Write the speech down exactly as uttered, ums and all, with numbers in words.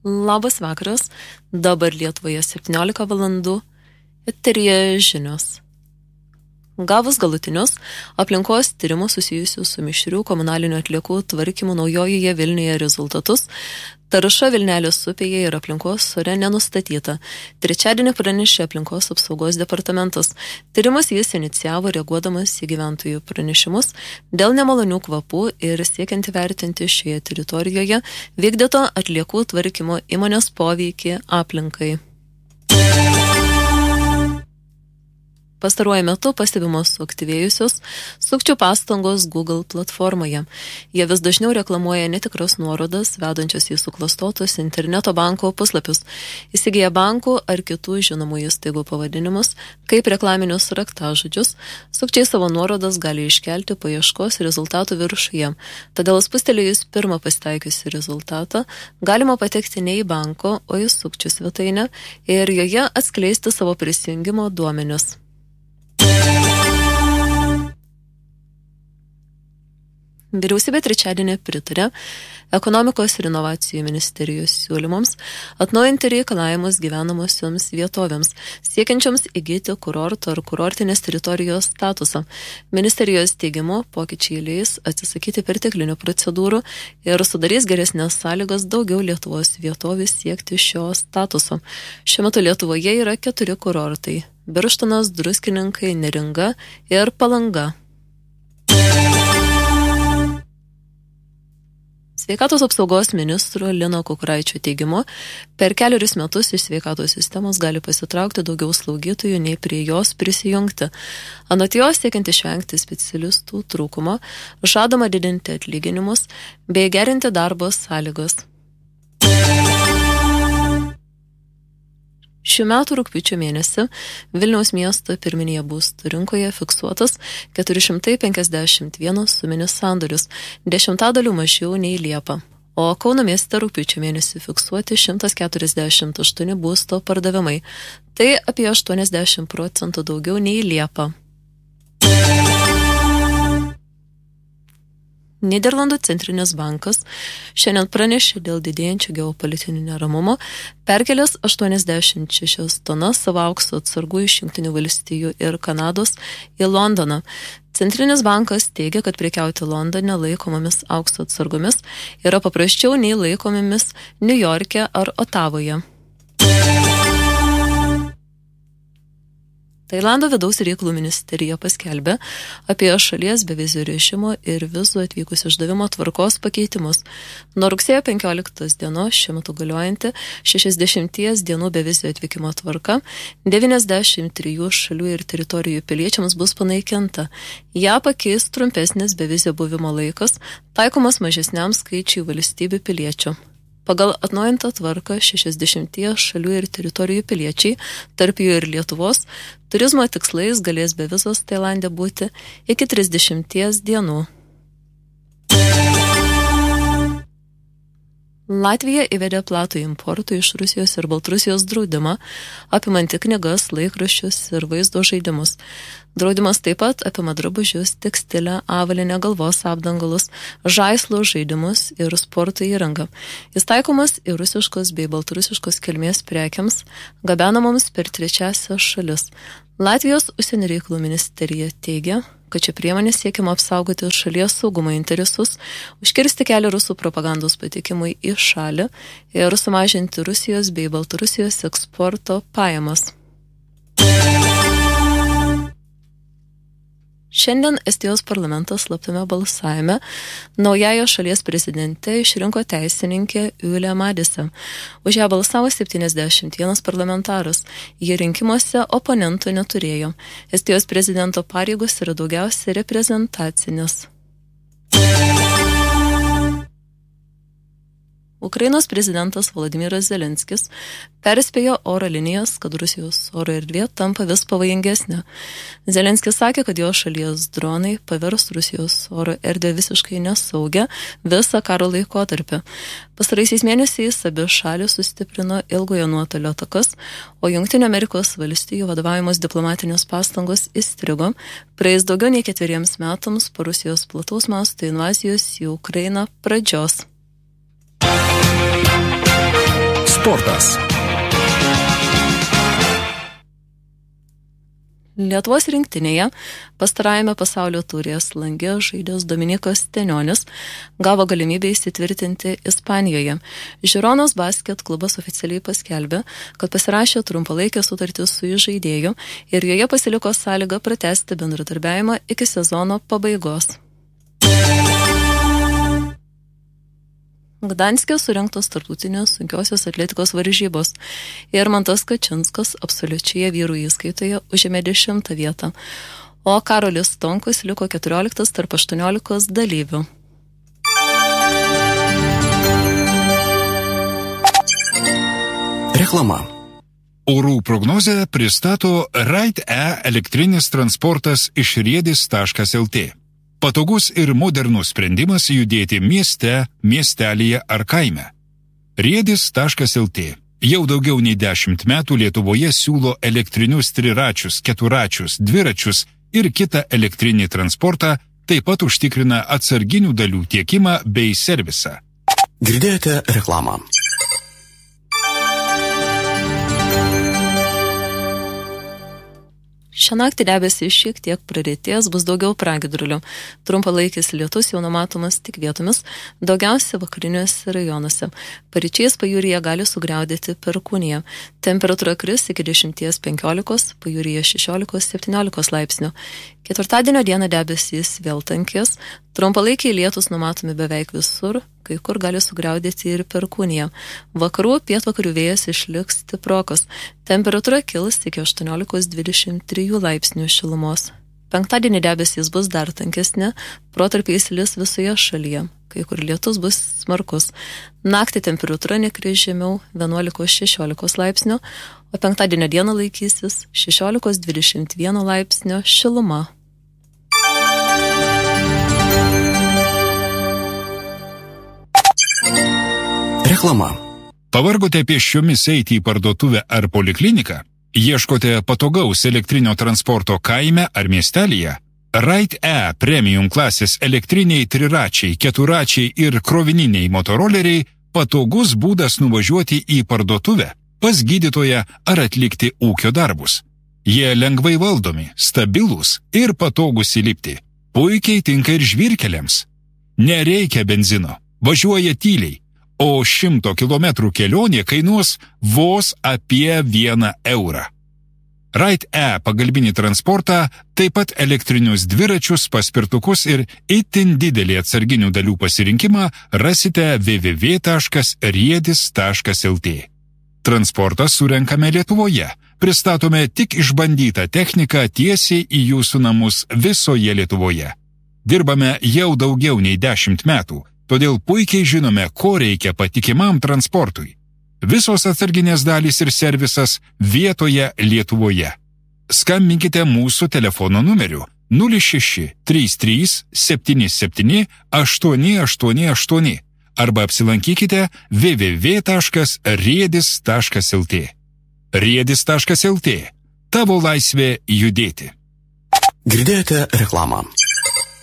Labas vakaras, dabar Lietuvoje septyniolika valandų, eteryje žinios. Gavus galutinius aplinkos tyrimų susijusių su mišrių komunalinių atliekų tvarkymu Naujojoje Vilniuje rezultatus, tarša Vilnelės upėje ir aplinkos ore nenustatyta. Trečiadienį pranešė aplinkos apsaugos departamentas. Tyrimas jis inicijavo reaguodamas į gyventojų pranešimus dėl nemalonių kvapų ir siekiant įvertinti šioje teritorijoje vykdyto atliekų tvarkymo įmonės poveikį aplinkai. Pastaruoju metu pastebimos suaktyvėjusios sukčių pastangos Google platformoje. Jie vis dažniau reklamuoja netikras nuorodas, vedančias į suklastotus interneto banko puslapius, įsigiję bankų ar kitų žinomų įstaigų pavadinimus, kaip reklaminius raktažodžius, sukčiai savo nuorodas gali iškelti paieškos rezultatų viršuje. Todėl spustelėjus pirmą pasitaikiusį rezultatą, galima patekti ne į banko, o į sukčių svetainę ir joje atskleisti savo prisijungimo duomenis. Vyriausybė trečiadienį pritarė ekonomikos ir inovacijų ministerijos siūlymams atnaujinti reikalavimus gyvenamosioms vietovėms, siekiančioms įgyti kurorto ar kurortinės teritorijos statusą. Ministerijos teigimu, pokyčiai leis atsisakyti perteklinių procedūrų ir sudarys geresnės sąlygas daugiau Lietuvos vietovių siekti šio statuso. Šiuo metu Lietuvoje yra keturi kurortai – Birštonas, Druskininkai, Neringa ir Palanga. Sveikatos apsaugos ministro Lino Kukuraičio teigimu, per keliarius metus iš sveikatos sistemos gali pasitraukti daugiau slaugytojų, nei prie jos prisijungti. Anot jos, siekiant išvengti specialistų trūkumo, žadama didinti atlyginimus bei gerinti darbo sąlygas. Šių metų rugpjūčio mėnesį Vilniaus miesto pirminėje būstų rinkoje fiksuotas keturi šimtai penkiasdešimt vienas suminis sandorius, dešimtadalių mažiau nei Liepą. O Kauno mieste rugpjūčio mėnesį fiksuoti šimtas keturiasdešimt aštuoni būsto pardavimai. Tai apie aštuoniasdešimt procentų daugiau nei Liepą. Nyderlandų centrinis bankas šiandien pranešė dėl didėjančio geopolitinio neramumo, perkelęs aštuoniasdešimt šešias tonas savo aukso atsargų iš Jungtinių valstijų ir Kanados į Londoną. Centrinis bankas teigia, kad prekiauti Londone laikomomis aukso atsargomis yra paprasčiau nei laikomomis Niujorke ar Otavoje. Tailando vidaus reikalų ministerija paskelbė apie šalies bevizio režimo ir vizų atvykus išdavimo tvarkos pakeitimus. Nuo rugsėjo penkioliktos dienos šiuo metu galiojanti šešiasdešimties dienų bevizio atvykimo tvarka devyniasdešimt trijų šalių ir teritorijų piliečiams bus panaikinta. Ja pakeis trumpesnis bevizio buvimo laikas, taikomas mažesniam skaičiui valstybių piliečių. Pagal atnaujintą tvarką šešiasdešimties šalių ir teritorijų piliečiai, tarp jų ir Lietuvos, turizmo tikslais galės be vizos Tailande būti iki trisdešimties dienų. Latvija įvedė platų importų iš Rusijos ir Baltarusijos draudimą, apimantį knygas, laikraščius ir vaizdo žaidimus. Draudimas taip pat apima drabužius, tekstilę, avalynę, galvos apdangalus, žaislus, žaidimus ir sporto įrangą. Jis taikomas į rusiškos bei baltarusiškos kilmės prekiams, gabenamoms per trečiąsias šalis. Latvijos užsienio reikalų ministerija teigia, kad čia priemonė siekiama apsaugoti šalies saugumo interesus, užkirsti kelią rusų propagandos patekimui į šalį ir sumažinti Rusijos bei Baltarusijos eksporto pajamas. Šiandien Estijos parlamentas slaptame balsavime naująją šalies prezidente išrinko teisininkė Ylė Madise. Už ją balsavo septyniasdešimt vienas parlamentaras. Jie rinkimuose oponentų neturėjo. Estijos prezidento pareigos yra daugiausiai reprezentacinės. Ukrainos prezidentas Volodymyras Zelenskis perspėjo oro linijas, kad Rusijos oro erdvė tampa vis pavojingesnė. Zelenskis sakė, kad jo šalies dronai pavers Rusijos oro erdvę visiškai nesaugią visą karo laikotarpį. Pastaraisiais mėnesiais abi šalys sustiprino ilgojo nuotolio atakas, o Jungtinių Amerikos valstijų vadovaujamos diplomatinės pastangos įstrigo praeis daugiau nei ketveriems metams po Rusijos plataus masto invazijos į Ukrainą pradžios. Sportas. Lietuvos rinktinėje pastarajame pasaulio turėje Slange žaidęs Dominikas Stenionis gavo galimybę įsitvirtinti Ispanijoje. Žironos Basket klubas oficialiai paskelbė, kad pasirašė trumpalaikę sutartį su žaidėju ir joje pasiliko sąlyga pratęsti bendradarbiavimą iki sezono pabaigos. Gdanske surengtos tarptautinės sunkiosios atletikos varžybos. Irmantas Kačinskas absoliučioje vyrų įskaitoje užėmė dešimtą vietą, o Karolis Tonkus liko keturioliktas tarp aštuoniolikos dalyvių. Reklama. Orų prognozę pristato Ride-E elektrinis transportas iš riedis taškas lt. Patogus ir modernus sprendimas judėti mieste, miestelyje ar kaime. riedis taškas lt. Jau daugiau nei dešimt metų Lietuvoje siūlo elektrinius triračius, keturačius, dviračius ir kitą elektrinį transportą, taip pat užtikrina atsarginių dalių tiekimą bei servisą. Girdėjote reklamą. Šią naktį debesys šiek tiek praretės, bus daugiau pragiedrulių. Trumpalaikis lietus jau numatomas tik vietomis, daugiausia vakariniuose rajonuose. Paryčiais pajūryje gali sugriaudėti perkūnija. Temperatūra kris iki dešimties penkiolikos, pajūryje šešiolikos septyniolikos laipsnių. Ketvirtadienio dieną debesys vėl tankės, trumpalaikiai lietus numatomi beveik visur, kai kur gali sugriaudėti ir perkūnija. Vakarų pietvakarių vėjas išliks stiprokas. Temperatūra kils iki aštuoniolikos dvidešimt trijų laipsnių šilumos. Penktadienį debesys bus dar tankesni, protarpiais lis visoje šalyje, kai kur lietus bus smarkus. Naktį temperatūra nekris žemiau vienuolikos šešiolikos laipsnių, o penktadienio dieną laikysis šešiolikos dvidešimt vieno laipsnio šiluma. Reklama. Pavargote pėsčiomis eiti į parduotuvę ar polikliniką? Ieškote patogaus elektrinio transporto kaime ar miestelyje? Ride-E premium klasės elektriniai triračiai, keturačiai ir krovininiai motoroleriai patogus būdas nuvažiuoti į parduotuvę, pas gydytoją ar atlikti ūkio darbus. Jie lengvai valdomi, stabilūs ir patogus įlipti. Puikiai tinka ir žvyrkeliams. Nereikia benzino, važiuoja tyliai, o šimto kilometrų kelionė kainuos vos apie vieną eurą. Ride-E pagalbinį transportą, taip pat elektrinius dviračius, paspirtukus ir itin didelį atsarginių dalių pasirinkimą rasite w w w taškas riedis taškas lt. Transportą surenkame Lietuvoje. Pristatome tik išbandytą techniką tiesiai į jūsų namus visoje Lietuvoje. Dirbame jau daugiau nei dešimt metų, todėl puikiai žinome, ko reikia patikimam transportui. Visos atsarginės dalys ir servisas vietoje Lietuvoje. Skambinkite mūsų telefono numeriu nulis šeši trys trys septyni septyni aštuoni aštuoni aštuoni arba apsilankykite w w w taškas riedis taškas lt. riedis taškas lt. Tavo laisvė judėti. Girdėjote reklamą.